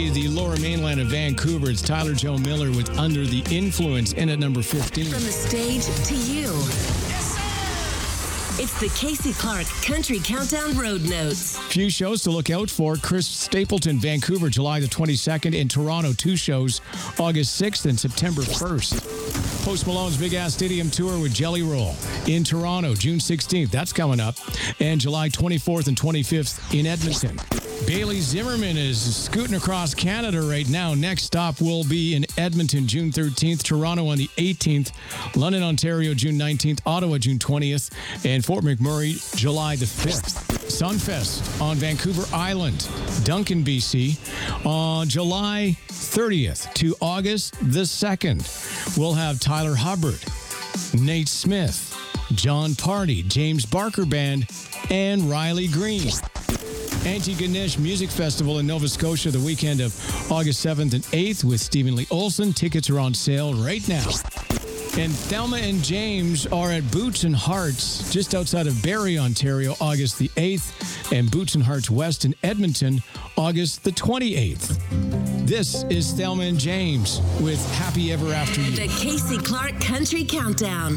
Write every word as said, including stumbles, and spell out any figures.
see the Lower Mainland of Vancouver. It's Tyler Joe Miller with Under the Influence in at number fifteen. From the stage to you. It's the Casey Clark Country Countdown Road Notes. Few shows to look out for. Chris Stapleton, Vancouver, July the twenty-second. In Toronto, two shows, August sixth and September first. Post Malone's Big Ass Stadium Tour with Jelly Roll in Toronto, June sixteenth. That's coming up. And July twenty-fourth and twenty-fifth in Edmonton. Bailey Zimmerman is scooting across Canada right now. Next stop will be in Edmonton, June thirteenth, Toronto on the eighteenth, London, Ontario, June nineteenth, Ottawa, June twentieth, and Fort McMurray, July the fifth. Sunfest on Vancouver Island, Duncan, B C, on July thirtieth to August the second. We'll have Tyler Hubbard, Nate Smith, John Party, James Barker Band, and Riley Green. Antigonish Music Festival in Nova Scotia the weekend of August seventh and eighth with Stephen Lee Olson. Tickets are on sale right now. And Thelma and James are at Boots and Hearts just outside of Barrie, Ontario, August the eighth, and Boots and Hearts West in Edmonton, August the twenty-eighth. This is Thelma and James with Happy Ever After You. The Casey Clark Country Countdown.